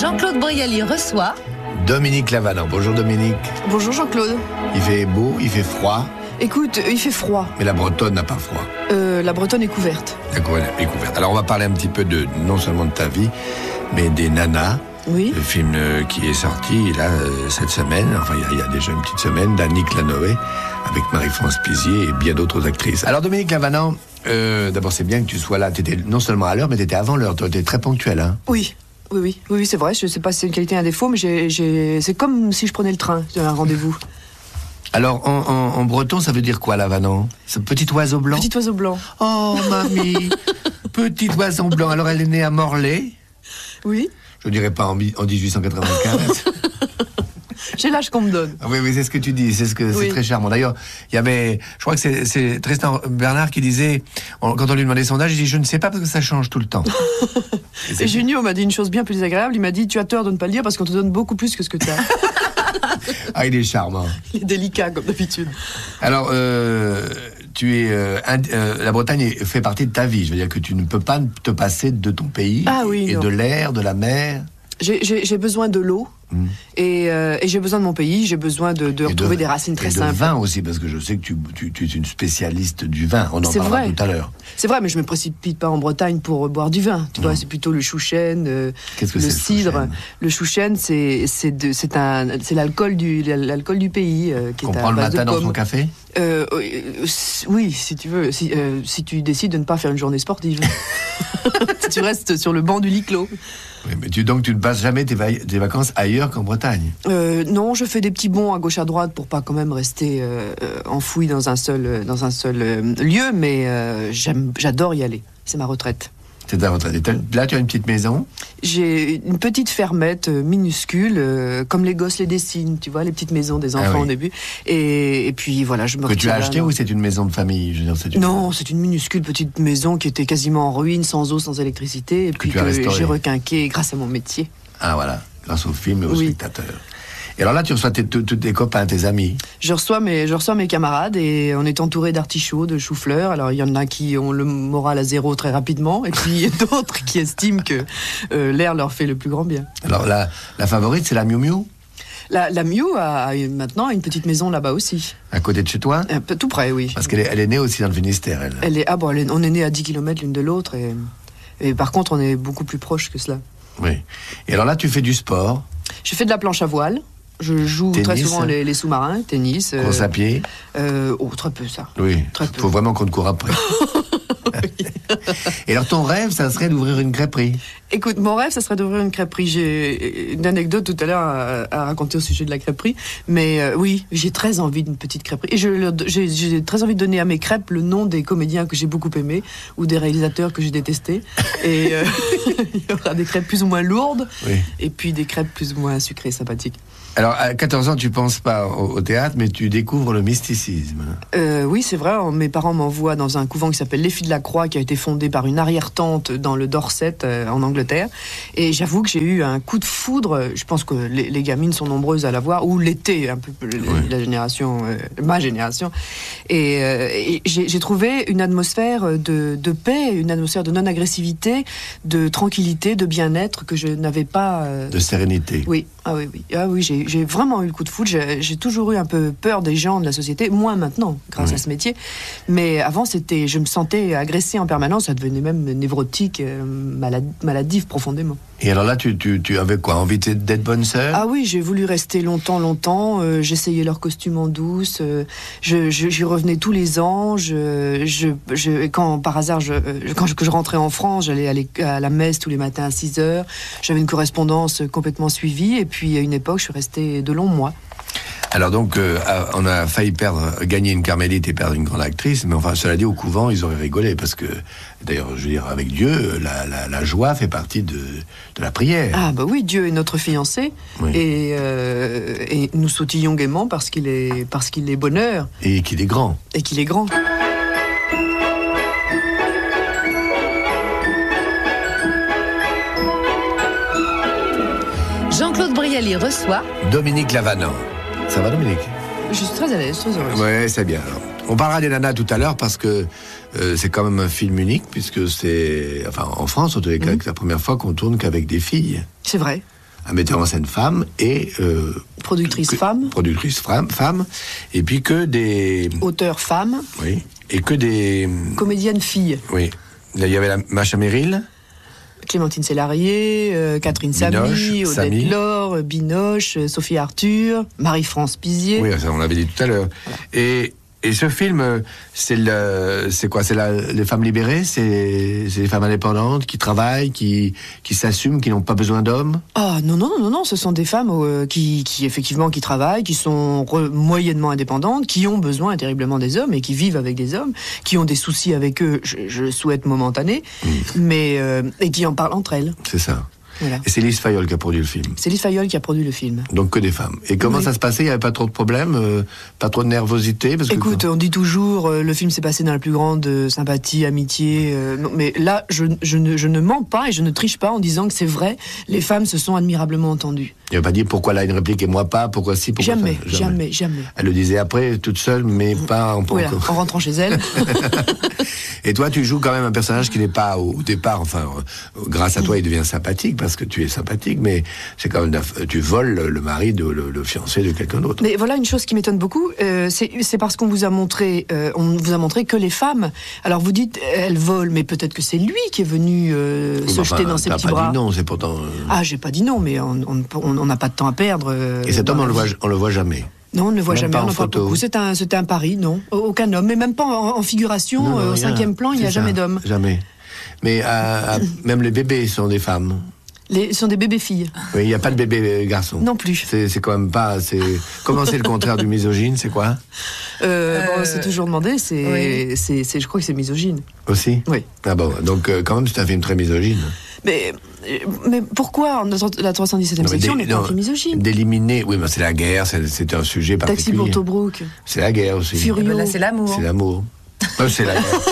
Jean-Claude Brialy reçoit Dominique Lavanant. Bonjour Dominique. Bonjour Jean-Claude. Il fait beau, il fait froid. Écoute, il fait froid. Mais la Bretonne n'a pas froid. La Bretonne est couverte. D'accord, elle est couverte. Alors on va parler un petit peu non seulement de ta vie, mais des Nanas. Oui. Le film qui est sorti là cette semaine, enfin il y a déjà une petite semaine, d'Annick Lanoé, avec Marie-France Pizier et bien d'autres actrices. Alors Dominique Lavanant, d'abord c'est bien que tu sois là. Tu étais non seulement à l'heure, mais tu étais avant l'heure. Tu étais très ponctuel, hein. Oui, c'est vrai. Je sais pas si c'est une qualité ou un défaut, mais c'est comme si je prenais le train, un rendez-vous. Alors en breton, ça veut dire quoi, Lavanant? Ce petit oiseau blanc? Petit oiseau blanc. Oh mamie, petit oiseau blanc. Alors elle est née à Morlaix? Oui. Je dirais pas en 1895. J'ai l'âge qu'on me donne. Oui, c'est ce que tu dis, c'est très charmant. D'ailleurs, il y avait, je crois que c'est Tristan Bernard qui disait, quand on lui demandait son âge, il dit je ne sais pas parce que ça change tout le temps. Et Junio m'a dit une chose bien plus agréable, il m'a dit tu as tort de ne pas le dire parce qu'on te donne beaucoup plus que ce que tu as. Ah, il est charmant. Il est délicat comme d'habitude. Alors, la Bretagne fait partie de ta vie. Je veux dire que tu ne peux pas te passer de ton pays et de l'air, de la mer. J'ai besoin de l'eau et j'ai besoin de mon pays. J'ai besoin de retrouver des racines très simples. Et de vin aussi, parce que je sais que tu es une spécialiste du vin. On en parlera tout à l'heure. C'est vrai, mais je me précipite pas en Bretagne pour boire du vin. Tu vois, c'est plutôt le chouchen, Qu'est-ce que le c'est, cidre. Le chouchen, c'est l'alcool du pays qui qu'on est à prend le base matin de dans pommes. son café. Oui, si tu veux, si tu décides de ne pas faire une journée sportive. Si tu restes sur le banc du lit clos. Oui, mais tu ne passes jamais tes vacances ailleurs qu'en Bretagne. Non, je fais des petits bonds à gauche à droite pour pas quand même rester enfoui dans un seul lieu, mais j'adore y aller. C'est ma retraite. C'est ta retraite. Là, tu as une petite maison. J'ai une petite fermette minuscule, comme les gosses les dessinent, tu vois, les petites maisons des enfants au début. Et puis voilà, je me retire. Que tu as acheté ou c'est une maison de famille? Je veux dire, Non, c'est une minuscule petite maison qui était quasiment en ruine, sans eau, sans électricité, et puis que j'ai requinqué grâce à mon métier. Ah voilà, grâce au film et aux spectateurs. Et alors là, tu reçois tous tes copains, tes amis. Je reçois mes camarades et on est entouré d'artichauts, de choux-fleurs. Alors il y en a qui ont le moral à zéro très rapidement et puis d'autres qui estiment que l'air leur fait le plus grand bien. Alors la favorite, c'est la Miu Miu. La Miu a maintenant une petite maison là-bas aussi. À côté de chez toi? Tout près, oui. Parce qu'elle est née aussi dans le Finistère, elle. On est nés à 10 km l'une de l'autre et par contre on est beaucoup plus proches que cela. Oui. Et alors là, tu fais du sport? Je fais de la planche à voile. Je joue très souvent les sous-marins, tennis. Course à pied? Très peu ça. Oui, il faut vraiment qu'on te court après. Et alors ton rêve, ça serait d'ouvrir une crêperie? Écoute, mon rêve, ça serait d'ouvrir une crêperie. J'ai une anecdote tout à l'heure à raconter au sujet de la crêperie. Mais oui, j'ai très envie d'une petite crêperie. Et j'ai très envie de donner à mes crêpes le nom des comédiens que j'ai beaucoup aimés ou des réalisateurs que j'ai détestés. Et il y aura des crêpes plus ou moins lourdes et puis des crêpes plus ou moins sucrées, sympathiques. Alors, à 14 ans, tu penses pas au théâtre, mais tu découvres le mysticisme. Oui, c'est vrai. Mes parents m'envoient dans un couvent qui s'appelle Les Filles de la Croix, qui a été fondé par une arrière-tante dans le Dorset, en Angleterre. Et j'avoue que j'ai eu un coup de foudre. Je pense que les gamines sont nombreuses à l'avoir, ou l'été, un peu la génération, ma génération. Et j'ai trouvé une atmosphère de paix, une atmosphère de non-agressivité, de tranquillité, de bien-être que je n'avais pas. De sérénité. Oui. Ah oui, j'ai vraiment eu le coup de foudre. J'ai toujours eu un peu peur des gens, de la société, moins maintenant, grâce à ce métier. Mais avant, je me sentais agressée en permanence, ça devenait même névrotique, maladive profondément. Et alors là, tu avais quoi, envie d'être bonne sœur? Ah oui, j'ai voulu rester longtemps. J'essayais leurs costumes en douce. J'y revenais tous les ans. Quand par hasard, quand je rentrais en France, j'allais aller à la messe tous les matins à 6h. J'avais une correspondance complètement suivie. Et puis à une époque, je suis restée de longs mois. Alors donc, on a failli gagner une carmélite et perdre une grande actrice, mais enfin, cela dit, au couvent, ils auraient rigolé, parce que, d'ailleurs, je veux dire, avec Dieu, la joie fait partie de la prière. Ah bah oui, Dieu est notre fiancé, et nous sautillons gaiement parce qu'il est bonheur. Et qu'il est grand. Et qu'il est grand. Jean-Claude Brialy reçoit Dominique Lavanant. Ça va, Dominique? Je suis très à l'aise, très heureuse. Oui, c'est bien. Alors, on parlera des nanas tout à l'heure parce que c'est quand même un film unique, puisque c'est, enfin, en France, en tous les cas, c'est la première fois qu'on tourne qu'avec des filles. C'est vrai. un metteur en scène femme et... Productrice femme. Productrice femme. Et puis que des... Auteur femme. Oui. Et que des... Comédienne fille. Oui. Là, il y avait la Macha Merrill. Clémentine Sélarié, Catherine Samy, Odette Laure, Binoche, Sophie Arthur, Marie-France Pizier. Oui, ça on l'avait dit tout à l'heure. Voilà. Et ce film, c'est quoi? C'est les femmes libérées, c'est les femmes indépendantes qui travaillent, qui s'assument, qui n'ont pas besoin d'hommes. Ah non, ce sont des femmes qui effectivement qui travaillent, qui sont moyennement indépendantes, qui ont besoin terriblement des hommes et qui vivent avec des hommes, qui ont des soucis avec eux, je souhaite momentanés, mais et qui en parlent entre elles. C'est ça. Voilà. Et c'est Lise Fayol qui a produit le film. C'est Lise Fayol qui a produit le film. Donc que des femmes. Et comment ça se passait? Il n'y avait pas trop de problèmes, pas trop de nervosité parce Écoute, on dit toujours le film s'est passé dans la plus grande sympathie, amitié. Mais là, je ne mens pas et je ne triche pas en disant que c'est vrai. Les femmes se sont admirablement entendues. Il n'avait pas dit pourquoi là une réplique et moi pas, pourquoi si, pourquoi jamais, ça. Jamais. Elle le disait après, toute seule, mais pas en voilà, en rentrant chez elle. Et toi, tu joues quand même un personnage qui n'est pas au départ, enfin, grâce à toi, il devient sympathique parce que tu es sympathique, mais c'est quand même tu voles le mari le fiancé de quelqu'un d'autre. Mais voilà une chose qui m'étonne beaucoup, c'est parce qu'on vous a montré, que les femmes. Alors vous dites, elles volent, mais peut-être que c'est lui qui est venu se jeter dans ses petits bras. T'as pas dit non, c'est pourtant. Ah, j'ai pas dit non, mais on n'a pas de temps à perdre. Et cet homme, on le voit jamais. Non, on ne le voit jamais, on en parle beaucoup. C'était un pari, non. Aucun homme, mais même pas en figuration, non, au cinquième plan, il n'y a jamais d'homme. Jamais. Mais même les bébés sont des femmes. Sont des bébés filles. Oui, il n'y a pas de bébé garçon. Non plus. C'est quand même pas... Comment c'est le contraire du misogyne, c'est quoi c'est toujours demandé, je crois que c'est misogyne. Aussi? Oui. Ah bon, donc quand même c'est un film très misogyne. Mais pourquoi la 317e section n'est pas un film misogyne? D'éliminer, oui, mais c'est la guerre, c'est un sujet particulier. Taxi pour Tobruk. C'est la guerre aussi. Furio. Ben là, c'est l'amour. C'est l'amour. C'est la guerre.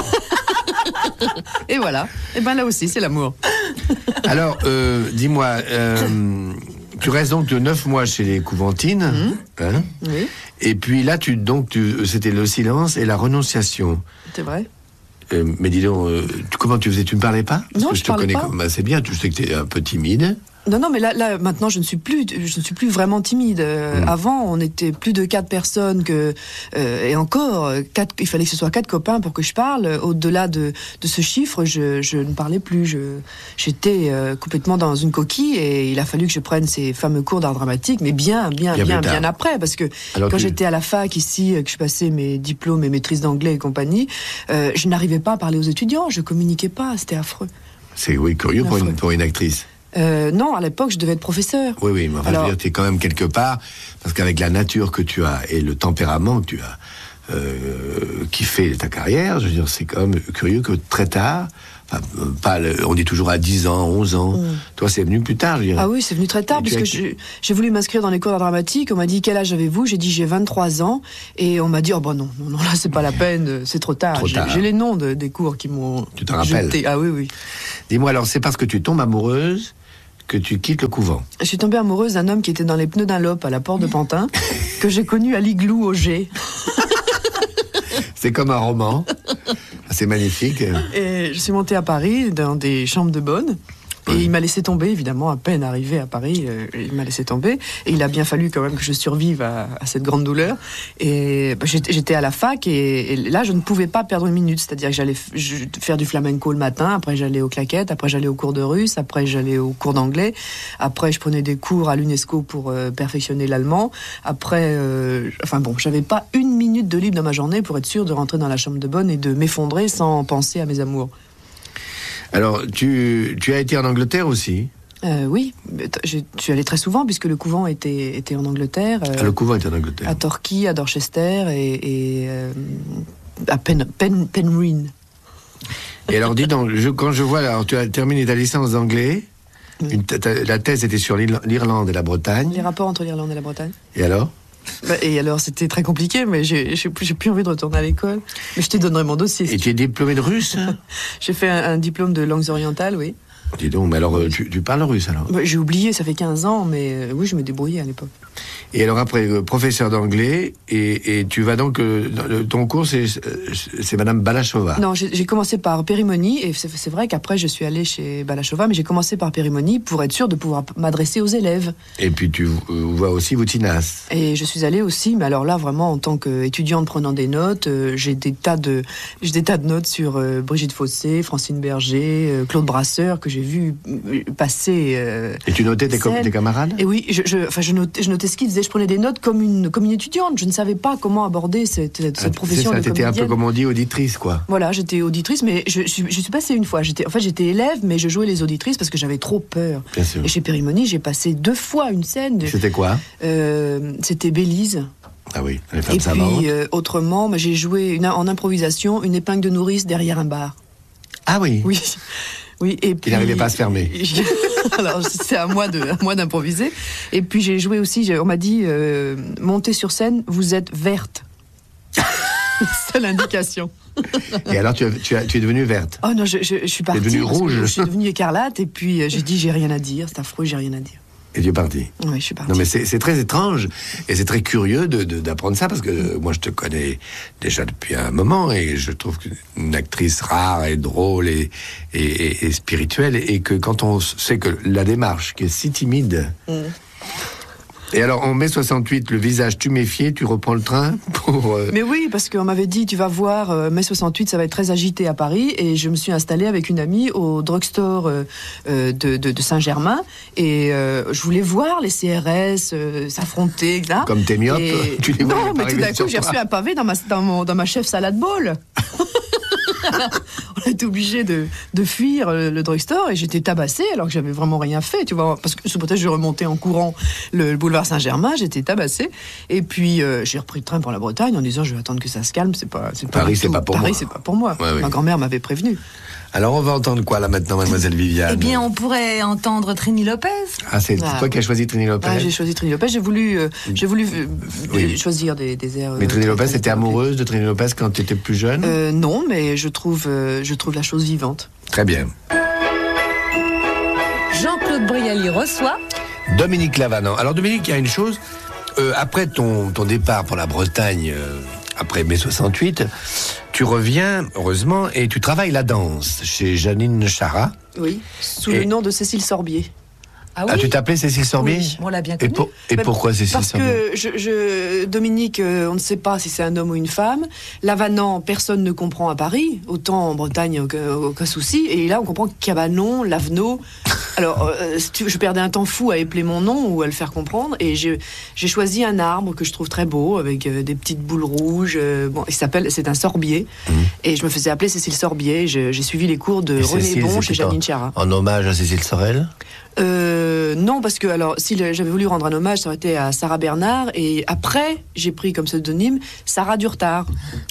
Et voilà. Et ben là aussi, c'est l'amour. Alors, dis-moi, tu restes donc de 9 mois chez les Couventines, hein? Oui. Et puis là, c'était le silence et la renonciation. C'est vrai. Mais dis donc, comment tu faisais? Tu ne parlais pas? Parce non, que je te connais pas. C'est bien, tu sais que tu es un peu timide. Non, mais là, maintenant, je ne suis plus vraiment timide. Avant, on était plus de 4 personnes et encore, il fallait que ce soit 4 copains pour que je parle. Au-delà de ce chiffre, je ne parlais plus. J'étais complètement dans une coquille et il a fallu que je prenne ces fameux cours d'art dramatique, mais bien après, parce que quand j'étais à la fac ici, que je passais mes diplômes et maîtrises d'anglais et compagnie, je n'arrivais pas à parler aux étudiants, je communiquais pas, c'était affreux. C'est curieux pour une actrice. Non, à l'époque, je devais être professeur. Oui, mais enfin, je veux dire, tu es quand même quelque part, parce qu'avec la nature que tu as et le tempérament que tu as, qui fait ta carrière, je veux dire, c'est quand même curieux que très tard, on dit toujours à 10 ans, 11 ans, toi c'est venu plus tard, je dirais. Ah oui, c'est venu très tard, puisque j'ai voulu m'inscrire dans les cours d'art dramatique, on m'a dit quel âge avez-vous, j'ai dit j'ai 23 ans, et on m'a dit non, là c'est pas la peine, c'est trop tard. J'ai les noms des cours qui m'ont... Tu te rappelles? Ah oui. Dis-moi alors, c'est parce que tu tombes amoureuse que tu quittes le couvent? Je suis tombée amoureuse d'un homme qui était dans les pneus d'un Lop à la porte de Pantin, que j'ai connu à l'Igloo au G. C'est comme un roman. C'est magnifique. Et je suis montée à Paris dans des chambres de bonne. Et il m'a laissé tomber, évidemment, à peine arrivé à Paris, il m'a laissé tomber. Et il a bien fallu quand même que je survive à cette grande douleur. Et j'étais à la fac et là, je ne pouvais pas perdre une minute. C'est-à-dire que j'allais faire du flamenco le matin, après j'allais aux claquettes, après j'allais aux cours de russe, après j'allais aux cours d'anglais, après je prenais des cours à l'UNESCO pour perfectionner l'allemand. Après, j'avais pas une minute de libre dans ma journée pour être sûre de rentrer dans la chambre de bonne et de m'effondrer sans penser à mes amours. Alors, tu as été en Angleterre aussi? Oui, je suis allée très souvent puisque le couvent était en Angleterre. Le couvent était en Angleterre. À Torquay, à Dorchester et à Penryn. Et alors, dis donc, quand je vois, alors tu as terminé ta licence d'anglais, la thèse était sur l'Irlande et la Bretagne. Les rapports entre l'Irlande et la Bretagne. Et alors? Et alors, c'était très compliqué, mais j'ai plus envie de retourner à l'école. Mais je te donnerai mon dossier. Et tu es diplômé de russe? J'ai fait un diplôme de langues orientales, oui. Dis donc, mais alors, tu parles russe alors? J'ai oublié, ça fait 15 ans, mais oui, je me débrouillais à l'époque. Et alors après, professeur d'anglais, et tu vas donc... ton cours, c'est Madame Balachova. Non, j'ai commencé par Périmonie, et c'est vrai qu'après je suis allée chez Balachova, mais j'ai commencé par Périmonie pour être sûre de pouvoir m'adresser aux élèves. Et puis tu vois aussi Voutinas. Et je suis allée aussi, mais alors là vraiment en tant qu'étudiante prenant des notes, j'ai des tas de notes sur Brigitte Fossé, Francine Berger, Claude Brasseur, que j'ai vu passer. Et tu notais tes camarades? Et oui, je notais ce qu'ils faisaient. Je prenais des notes comme une étudiante. Je ne savais pas comment aborder cette profession de comédienne. T'étais un peu, comme on dit, auditrice, quoi. Voilà, j'étais auditrice, mais je suis passée une fois. J'étais élève, mais je jouais les auditrices parce que j'avais trop peur. Bien sûr. Et chez Périmonie, j'ai passé 2 fois une scène. C'était quoi? C'était Bélise. Ah oui, les femmes Et savantes. puis, autrement, j'ai joué en improvisation une épingle de nourrice derrière un bar. Ah oui. Oui, et puis... Il n'arrivait pas à se fermer. Alors, c'est à moi d'improviser. Et puis, j'ai joué aussi, on m'a dit, montez sur scène, vous êtes verte. Seule indication. Et alors, tu es devenue verte? Oh non, je suis partie. Tu es devenue rouge? Je suis devenue écarlate, et puis j'ai dit, j'ai rien à dire, c'est affreux, j'ai rien à dire. Et tu es parti? Oui, je suis parti. Non, mais c'est très étrange, et c'est très curieux d'apprendre ça, parce que moi, je te connais déjà depuis un moment, et je trouve qu'une actrice rare et drôle et spirituelle, et que quand on sait que la démarche, qui est si timide... Et alors, en mai 68, le visage tuméfié, tu reprends le train pour... Mais oui, parce qu'on m'avait dit, tu vas voir, mai 68, ça va être très agité à Paris, et je me suis installée avec une amie au drugstore de Saint-Germain, et je voulais voir les CRS s'affronter, etc. Comme t'es myope, tu les vois. Non, mais tout d'un coup, j'ai reçu un pavé dans ma chef salade bowl. On a été obligé de fuir le drugstore et j'étais tabassée alors que j'avais vraiment rien fait, tu vois, parce que sous prétexte je remontais en courant le boulevard Saint-Germain, j'étais tabassée et puis j'ai repris le train pour la Bretagne en disant je vais attendre que ça se calme, Paris c'est pas pour moi. Paris c'est pas pour moi. Ouais. Ma grand-mère m'avait prévenu. Alors on va entendre quoi là maintenant, mademoiselle Viviane? Eh bien, on pourrait entendre Trini Lopez. Ah, c'est toi qui as choisi Trini Lopez? Ah, j'ai choisi Trini Lopez, j'ai voulu choisir des airs. Mais Trini Lopez, t'étais amoureuse de Trini Lopez quand tu étais plus jeune? Non, mais je trouve la chose vivante. Très bien. Jean-Claude Brialy reçoit Dominique Lavanant. Alors Dominique, il y a une chose, après ton départ pour la Bretagne, après mai 68, tu reviens, heureusement, et tu travailles la danse chez Janine Chara. Oui, sous le nom de Cécile Sorbier. Ah oui. Ah, tu t'appelais Cécile Sorbier? Oui, on l'a bien connu. Et pourquoi Cécile Sorbier? Parce que Dominique, on ne sait pas si c'est un homme ou une femme. Lavanant, personne ne comprend à Paris. Autant en Bretagne, aucun souci. Et là, on comprend Cabanon, Lavenot. Alors, je perdais un temps fou à épeler mon nom ou à le faire comprendre. Et j'ai choisi un arbre que je trouve très beau, avec des petites boules rouges. C'est un sorbier. Et je me faisais appeler Cécile Sorbier. J'ai suivi les cours de René Bon chez Janine Chara. En hommage à Cécile Sorel? Non, parce que alors si j'avais voulu rendre un hommage, ça aurait été à Sarah Bernard, et après j'ai pris comme pseudonyme Sarah Durtard.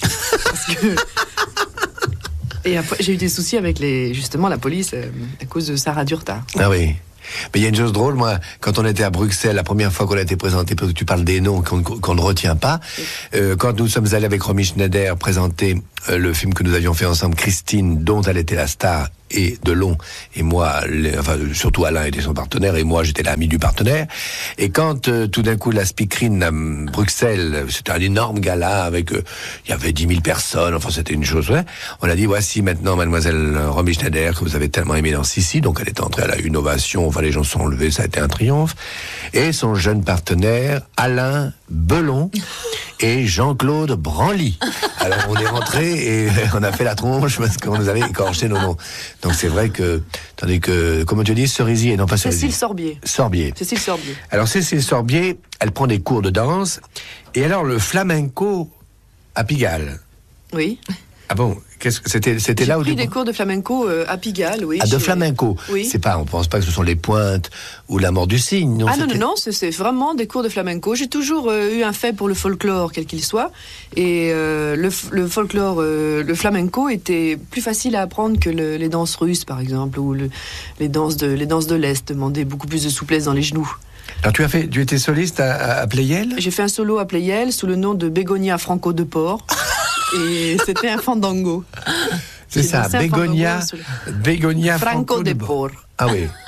Et après j'ai eu des soucis avec justement la police à cause de Sarah Durtard. Ah oui. Mais il y a une chose drôle, moi, quand on était à Bruxelles, la première fois qu'on a été présenté, parce que tu parles des noms qu'on ne retient pas, quand nous sommes allés avec Romy Schneider présenter le film que nous avions fait ensemble, Christine, dont elle était la star, et Delon, et moi, surtout Alain était son partenaire, et moi j'étais l'ami du partenaire, et quand tout d'un coup la speakerine à Bruxelles, c'était un énorme gala, avec, il y avait 10 000 personnes, enfin c'était une chose, ouais, on a dit, voici maintenant mademoiselle Romy Schneider, que vous avez tellement aimé dans Sissi, donc elle est entrée, elle a eu une ovation, enfin les gens se sont levés, ça a été un triomphe, et son jeune partenaire, Alain Belon, et Jean-Claude Branly. Alors on est rentré et on a fait la tronche parce qu'on nous avait écorché nos noms. Donc c'est vrai que, tandis que, comment tu dis, Cerisier, non pas Cerisier. Cécile Sorbier. Sorbier. Cécile Sorbier. Alors Cécile Sorbier, elle prend des cours de danse, et alors le flamenco à Pigalle. Oui. Ah bon, c'était là où j'ai pris des cours de flamenco à Pigalle, oui. Ah, de flamenco. Oui. C'est pas, on pense pas que ce sont les pointes ou la mort du cygne, non? Non, c'est vraiment des cours de flamenco. J'ai toujours eu un fait pour le folklore, quel qu'il soit. Et le folklore, le flamenco était plus facile à apprendre que les danses russes, par exemple, ou les danses de l'Est demandaient beaucoup plus de souplesse dans les genoux. Alors tu étais soliste à Pleyel? J'ai fait un solo à Pleyel sous le nom de Bégonia Franco de Port. Et c'était un fandango. C'est ça, Bégonia Franco de Port. Ah oui.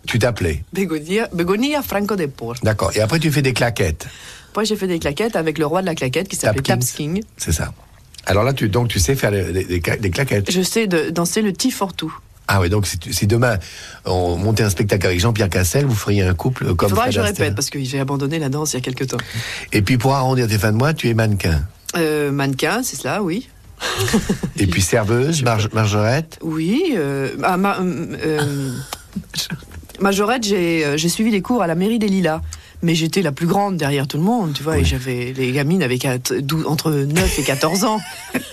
Tu t'appelais. Begonia Franco de Por. D'accord. Et après, tu fais des claquettes. Après, j'ai fait des claquettes avec le roi de la claquette qui s'appelait Taps King. C'est ça. Alors là, tu sais faire des claquettes. Je sais danser le T-for-tout. Ah oui, donc si demain on montait un spectacle avec Jean-Pierre Cassel, vous feriez un couple comme Il faudra que je Fred Astaire. répète, parce que j'ai abandonné la danse il y a quelque temps. Et puis pour arrondir tes fins de mois, tu es mannequin. Mannequin, c'est cela, oui. Et puis serveuse, Margerette. Oui. Majorette, j'ai suivi les cours à la mairie des Lilas. Mais j'étais la plus grande derrière tout le monde, tu vois, oui. Et j'avais les gamines avec entre 9 et 14 ans.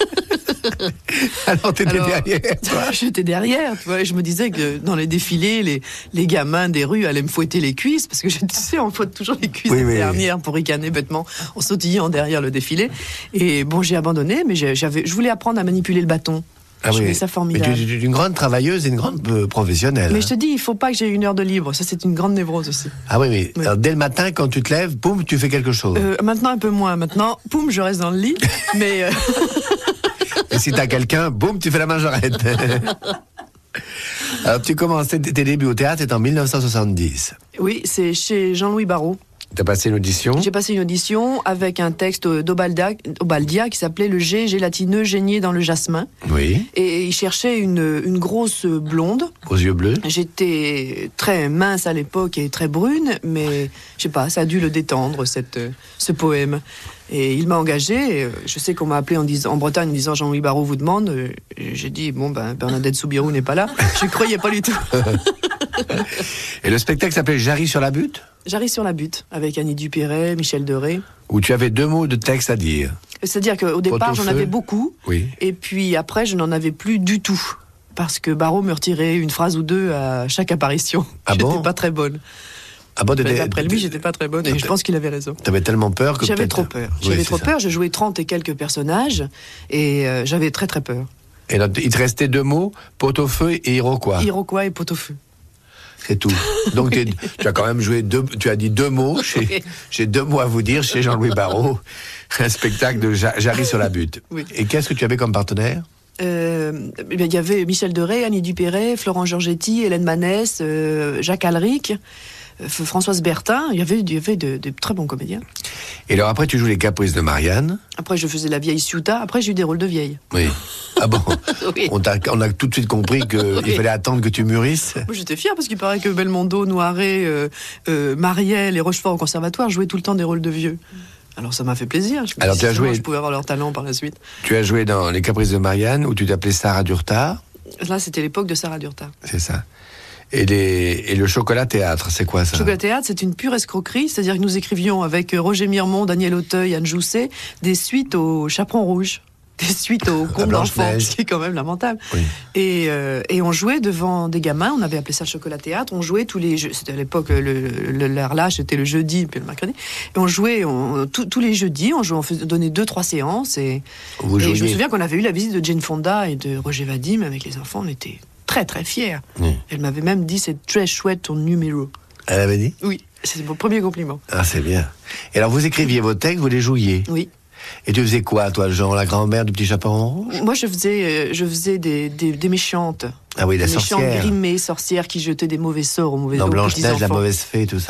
Alors t'étais derrière, toi. J'étais derrière, tu vois, et je me disais que dans les défilés, les gamins des rues allaient me fouetter les cuisses, parce que tu sais, on fouette toujours les cuisses dernières pour ricaner bêtement, en sautillant derrière le défilé. Et bon, j'ai abandonné, mais je voulais apprendre à manipuler le bâton. Ah je oui. trouvais ça formidable. Mais tu es une grande travailleuse et une grande professionnelle. Mais je te dis, il faut pas que j'ai une heure de libre. Ça, c'est une grande névrose aussi. Ah oui. Alors, dès le matin, quand tu te lèves, boum, tu fais quelque chose. Maintenant, un peu moins. Maintenant, boum, je reste dans le lit. Mais Et si t'as quelqu'un, boum, tu fais la majorette. Alors, tu commences tes débuts au théâtre, c'est en 1970. Oui, c'est chez Jean-Louis Barrault. T'as passé une audition. J'ai passé une audition avec un texte d'Obaldia qui s'appelait Le jet gélatineux gêné dans le jasmin. Oui. Et il cherchait une grosse blonde. Aux yeux bleus. J'étais très mince à l'époque et très brune, mais je sais pas, ça a dû le détendre, ce poème. Et il m'a engagé. Je sais qu'on m'a appelé en Bretagne en disant Jean-Louis Barrault vous demande. J'ai dit bon ben Bernadette Soubirous n'est pas là. Je ne croyais pas du tout. Et le spectacle s'appelait Jarry sur la butte. Jarry sur la butte avec Annie Dupéret, Michel Deray. Où tu avais 2 mots de texte à dire. C'est-à-dire qu'au départ j'en avais beaucoup. Oui. Et puis après je n'en avais plus du tout. Parce que Barrault me retirait une phrase ou deux à chaque apparition. Ah bon ? J'étais pas très bonne. Ah bon, D'après lui, j'étais pas très bonne et je pense qu'il avait raison. T'avais tellement peur que j'avais trop peur. J'avais trop peur. Je jouais 30 et quelques personnages et j'avais très très peur. Et là, il te restait 2 mots, pot-au-feu et Iroquois. Iroquois et pot-au-feu. C'est tout. Donc tu as quand même joué tu as dit 2 mots. J'ai 2 mots à vous dire chez Jean-Louis Barrault. Un spectacle de Jarry sur la butte. Oui. Et qu'est-ce que tu avais comme partenaire ? Il y avait Michel Deray, Annie Dupéret, Florent Giorgetti, Hélène Manès, Jacques Alric, Françoise Bertin. Il y avait de très bons comédiens. Et alors après, tu joues les Caprices de Marianne. Après, je faisais la vieille Ciuta. Après, j'ai eu des rôles de vieille. Oui. Ah bon. Oui. On a tout de suite compris qu'il fallait attendre que tu mûrisses. Moi, j'étais fière parce qu'il paraît que Belmondo, Noiret, Marielle et Rochefort au conservatoire jouaient tout le temps des rôles de vieux. Alors ça m'a fait plaisir. Alors tu as joué. Je pouvais avoir leur talent par la suite. Tu as joué dans les Caprices de Marianne où tu t'appelais Sarah Durtard. Là, c'était l'époque de Sarah Durtard. C'est ça. Et le chocolat théâtre, c'est quoi ça ? Le chocolat théâtre, c'est une pure escroquerie. C'est-à-dire que nous écrivions avec Roger Mirmont, Daniel Auteuil, Anne Jousset, des suites au Chaperon Rouge, des suites au Conte d'enfants, ce qui est quand même lamentable. Oui. Et on jouait devant des gamins, on avait appelé ça le chocolat théâtre, on jouait tous les jeux, c'était à l'époque, l'heure là, c'était le jeudi, puis le mercredi, et on jouait tous les jeudis, on donnait 2-3 séances, et je me souviens qu'on avait eu la visite de Jane Fonda et de Roger Vadim, avec les enfants, on était très très fiers. Oui. Elle m'avait même dit, c'est très chouette ton numéro. Elle avait dit ? Oui, c'est mon premier compliment. Ah, c'est bien. Et alors, vous écriviez vos textes, vous les jouiez ? Oui. Et tu faisais quoi, toi, genre la grand-mère du petit chaperon rouge ? Moi, je faisais des méchantes. Ah oui, la sorcière. Méchantes, grimées, sorcières qui jetaient des mauvais sorts aux mauvais Dans aux petits Blanche-Neige, enfants. la mauvaise fée, tout ça.